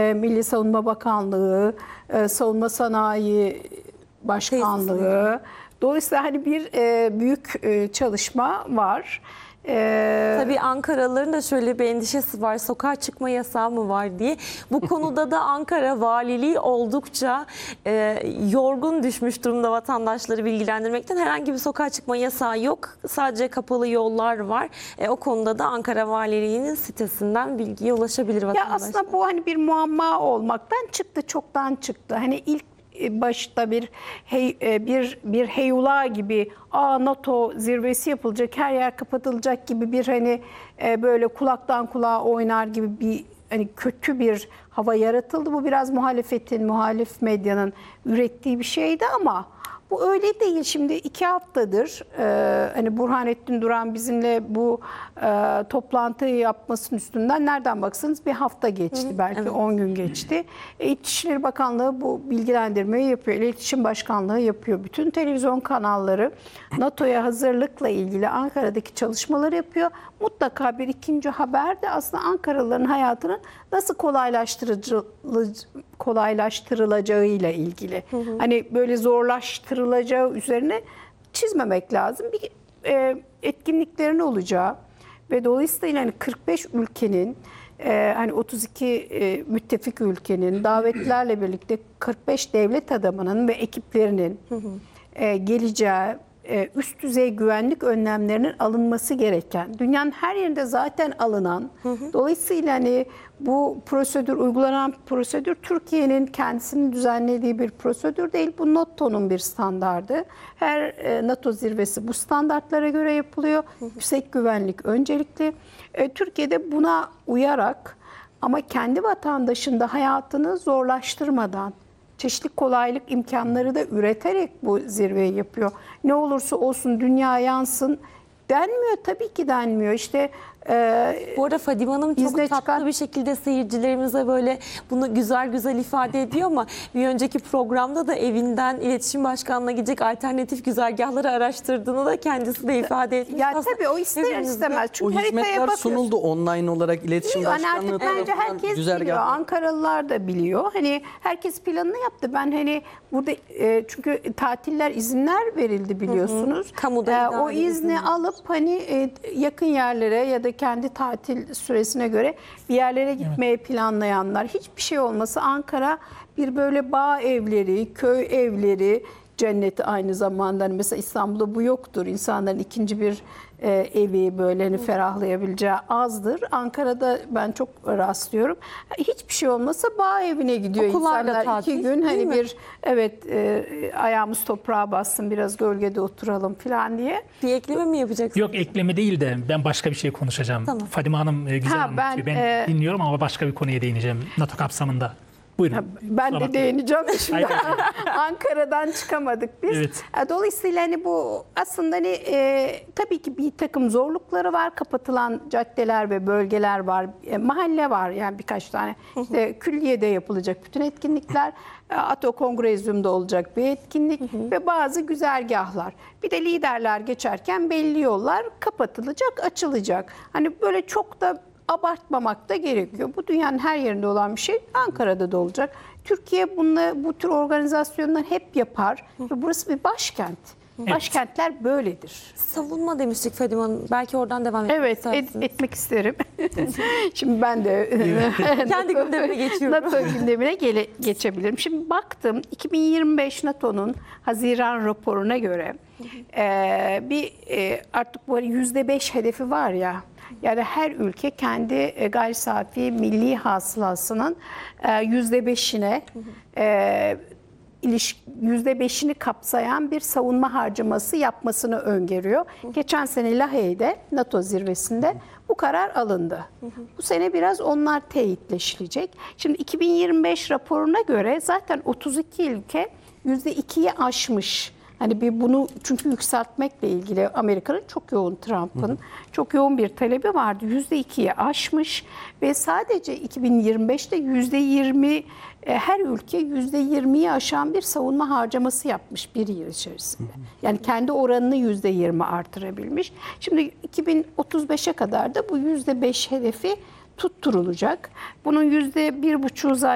Milli Savunma Bakanlığı, Savunma Sanayi Başkanlığı. Dolayısıyla hani bir büyük çalışma var. Tabii Ankaralıların da şöyle bir endişesi var. Sokağa çıkma yasağı mı var diye. Bu konuda da Ankara Valiliği oldukça yorgun düşmüş durumda vatandaşları bilgilendirmekten. Herhangi bir sokağa çıkma yasağı yok. Sadece kapalı yollar var. O konuda da Ankara Valiliği'nin sitesinden bilgiye ulaşabilir vatandaşlar. Ya aslında bu hani bir muamma olmaktan çıktı, çoktan çıktı. Hani ilk başta bir heyula gibi NATO zirvesi yapılacak, her yer kapatılacak gibi bir hani böyle kulaktan kulağa oynar gibi bir hani kötü bir hava yaratıldı. Bu biraz muhalefetin, muhalif medyanın ürettiği bir şeydi ama bu öyle değil. Şimdi 2 haftadır hani Burhanettin Duran bizimle bu toplantıyı yapmasının üstünden nereden baksanız bir hafta geçti. Belki evet. 10 gün geçti. İçişleri Bakanlığı bu bilgilendirmeyi yapıyor. İletişim Başkanlığı yapıyor. Bütün televizyon kanalları NATO'ya hazırlıkla ilgili Ankara'daki çalışmaları yapıyor. Mutlaka bir ikinci haber de aslında Ankaralıların hayatının nasıl kolaylaştırılacağıyla ilgili. Hani böyle zorlaştırılacağı üzerine çizmemek lazım. Bir etkinliklerin olacağı ve dolayısıyla hani 45 ülkenin hani 32 müttefik ülkenin davetlerle birlikte 45 devlet adamının ve ekiplerinin geleceği üst düzey güvenlik önlemlerinin alınması gereken, dünyanın her yerinde zaten alınan, dolayısıyla hani bu prosedür, uygulanan prosedür Türkiye'nin kendisinin düzenlediği bir prosedür değil, bu NATO'nun bir standardı. Her NATO zirvesi bu standartlara göre yapılıyor. Yüksek güvenlik öncelikli. Türkiye'de buna uyarak ama kendi vatandaşın da hayatını zorlaştırmadan, çeşitli kolaylık imkanları da üreterek bu zirveyi yapıyor. Ne olursa olsun dünya yansın denmiyor, tabii ki denmiyor. İşte bu arada Fadime Hanım çok tatlı bir şekilde seyircilerimize böyle bunu güzel güzel ifade ediyor ama bir önceki programda da evinden İletişim Başkanlığı'na gidecek alternatif güzergahları araştırdığını da kendisi de ifade etmiş. Ya tabii o ister istemez. Çünkü o hizmetler sunuldu online olarak İletişim Başkanlığı bence herkes biliyor. Ankaralılar da biliyor. Hani herkes planını yaptı. Ben hani burada çünkü tatiller, izinler verildi biliyorsunuz. Kamuda o izni alıp hani yakın yerlere ya da kendi tatil süresine göre bir yerlere gitmeye planlayanlar, hiçbir şey olmasa Ankara bir böyle bağ evleri, köy evleri cenneti aynı zamanda. Hani mesela İstanbul'da bu yoktur. İnsanların ikinci bir evi böyle hani ferahlayabileceği azdır. Ankara'da ben çok rastlıyorum. Hiçbir şey olmasa bağ evine gidiyor okullarda insanlar. Tatil, 2 gün hani bir ayağımız toprağa bassın, biraz gölgede oturalım falan diye. Bir ekleme mi yapacaksın? Yok, ekleme değil de ben başka bir şey konuşacağım. Tamam. Fadime Hanım güzel anlatıyor. Ben dinliyorum ama başka bir konuya değineceğim NATO kapsamında. Buyurun. Ben de değineceğim şimdi. Ankara'dan çıkamadık biz. Evet. Dolayısıyla hani bu aslında hani tabii ki bir takım zorlukları var. Kapatılan caddeler ve bölgeler var. Mahalle var yani birkaç tane. İşte külliyede yapılacak bütün etkinlikler. Ato Kongrezyum'da olacak bir etkinlik ve bazı güzergahlar. Bir de liderler geçerken belli yollar kapatılacak, açılacak. Hani böyle çok da abartmamak da gerekiyor. Bu dünyanın her yerinde olan bir şey. Ankara'da da olacak. Türkiye bu tür organizasyonları hep yapar. Ve burası bir başkent. Evet. Başkentler böyledir. Savunma demiştik Fadime Hanım. Belki oradan devam etmek etmek isterim. Şimdi ben de kendi gündemine geçiyorum. NATO gündemine geçebilirim. Şimdi baktım 2025 NATO'nun Haziran raporuna göre artık bu %5 hedefi var ya. Yani her ülke kendi gayri safi milli hasılasının %5'ine %5'ini kapsayan bir savunma harcaması yapmasını öngörüyor. Geçen sene Lahey'de NATO zirvesinde bu karar alındı. Bu sene biraz onlar teyitleşilecek. Şimdi 2025 raporuna göre zaten 32 ülke %2'yi aşmış. Hani bunu çünkü yükseltmekle ilgili Amerika'nın çok yoğun, Trump'ın çok yoğun bir talebi vardı. %2'yi aşmış ve sadece 2025'te %20 her ülke %20'yi aşan bir savunma harcaması yapmış bir yıl içerisinde. Yani kendi oranını %20 artırabilmiş. Şimdi 2035'e kadar da bu %5 hedefi tutturulacak. Bunun %1,5'u zaten